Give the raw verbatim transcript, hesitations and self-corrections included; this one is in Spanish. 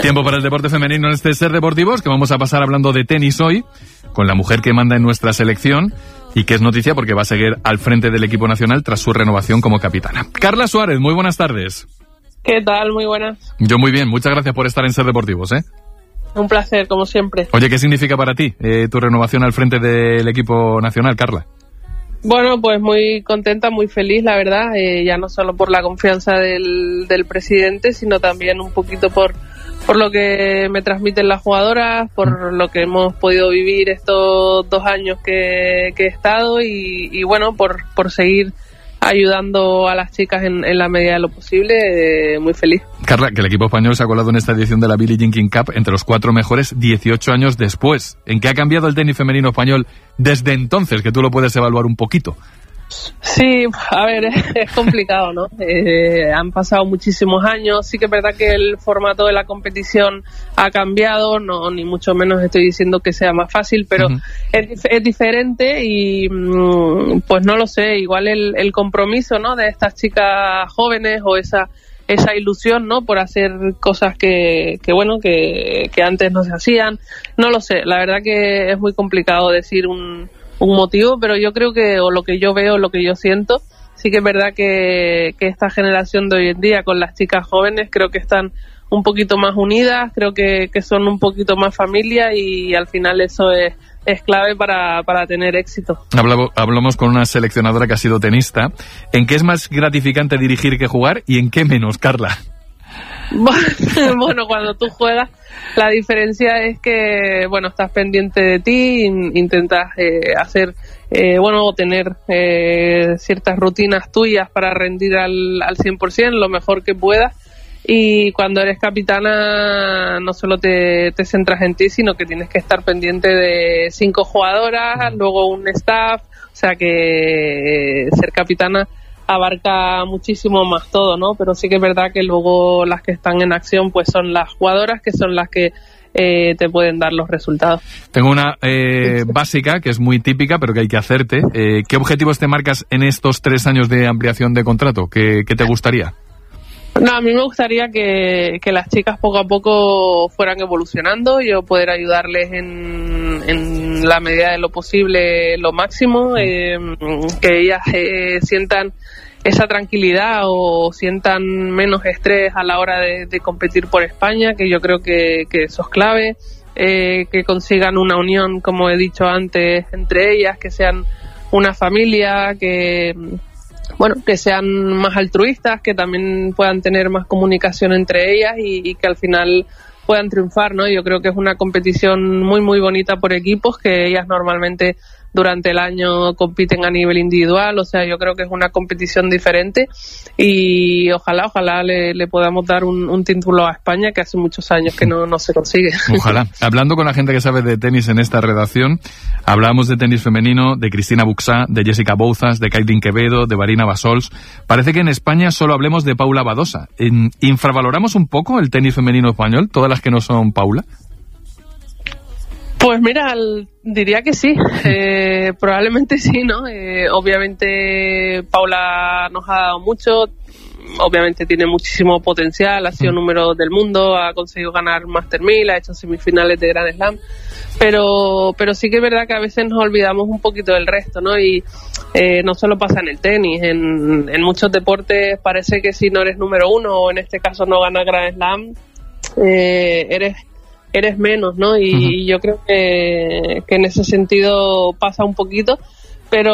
Tiempo para el deporte femenino en este Ser Deportivos, que vamos a pasar hablando de tenis hoy, con la mujer que manda en nuestra selección y que es noticia porque va a seguir al frente del equipo nacional tras su renovación como capitana. Carla Suárez, muy buenas tardes. ¿Qué tal? Muy buenas. Yo muy bien, muchas gracias por estar en Ser Deportivos, ¿eh? Un placer, como siempre. Oye, ¿qué significa para ti eh, tu renovación al frente del equipo nacional, Carla? Bueno, pues muy contenta, muy feliz, la verdad, eh, ya no solo por la confianza del, del presidente, sino también un poquito por, por lo que me transmiten las jugadoras, por lo que hemos podido vivir estos dos años que, que he estado y, y bueno, por, por seguir ayudando a las chicas en, en la medida de lo posible, eh, muy feliz. Carla, que el equipo español se ha colado en esta edición de la Billie Jean King Cup entre los cuatro mejores dieciocho años después. ¿En qué ha cambiado el tenis femenino español desde entonces, que tú lo puedes evaluar un poquito? Sí, a ver, es complicado, ¿no? Eh, han pasado muchísimos años, sí que es verdad que el formato de la competición ha cambiado, no ni mucho menos estoy diciendo que sea más fácil, pero uh-huh. es, es diferente y pues no lo sé, igual el, el compromiso, ¿no? De estas chicas jóvenes o esa esa ilusión, ¿no? Por hacer cosas que, que bueno, que, que antes no se hacían, no lo sé, la verdad que es muy complicado decir un un motivo, pero yo creo que, o lo que yo veo, lo que yo siento, sí que es verdad que, que esta generación de hoy en día con las chicas jóvenes creo que están un poquito más unidas, creo que, que son un poquito más familia y al final eso es, es clave para, para tener éxito. Hablamos, hablamos con una seleccionadora que ha sido tenista. ¿En qué es más gratificante dirigir que jugar y en qué menos, Carla? Bueno, cuando tú juegas, la diferencia es que, bueno, estás pendiente de ti, in, intentas eh, hacer, eh, bueno, tener eh, ciertas rutinas tuyas para rendir al, al cien por ciento, lo mejor que puedas. Y cuando eres capitana, no solo te, te centras en ti, sino que tienes que estar pendiente de cinco jugadoras, luego un staff, o sea que eh, ser capitana abarca muchísimo más todo, ¿no? Pero sí que es verdad que luego las que están en acción pues son las jugadoras, que son las que eh, te pueden dar los resultados. Tengo una eh, básica que es muy típica pero que hay que hacerte. Eh, ¿Qué objetivos te marcas en estos tres años de ampliación de contrato? ¿Qué, qué te gustaría? No, a mí me gustaría que, que las chicas poco a poco fueran evolucionando, yo poder ayudarles en, en la medida de lo posible lo máximo, eh, que ellas eh, sientan esa tranquilidad o sientan menos estrés a la hora de, de competir por España, que yo creo que, que eso es clave, eh, que consigan una unión, como he dicho antes, entre ellas, que sean una familia, que bueno, que sean más altruistas, que también puedan tener más comunicación entre ellas y, y que al final puedan triunfar, ¿no? Yo creo que es una competición muy muy bonita por equipos, que ellas normalmente durante el año compiten a nivel individual, o sea, yo creo que es una competición diferente y ojalá, ojalá le, le podamos dar un, un título a España, que hace muchos años que no, no se consigue. Ojalá. Hablando con la gente que sabe de tenis en esta redacción, hablábamos de tenis femenino, de Cristina Buxá, de Jessica Bouzas, de Kaitlyn Quevedo, de Marina Basols. Parece que en España solo hablemos de Paula Badosa. ¿Infravaloramos un poco el tenis femenino español, todas las que no son Paula? Pues mira, el, diría que sí, eh, probablemente sí, ¿no? Eh, obviamente Paula nos ha dado mucho, obviamente tiene muchísimo potencial, ha sido número del mundo, ha conseguido ganar Master mil, ha hecho semifinales de Grand Slam, pero pero sí que es verdad que a veces nos olvidamos un poquito del resto, ¿no? Y eh, no solo pasa en el tenis, en, en muchos deportes parece que si no eres número uno o en este caso no ganas Grand Slam, eh, eres... eres menos, ¿no? Y, uh-huh. y yo creo que, que en ese sentido pasa un poquito,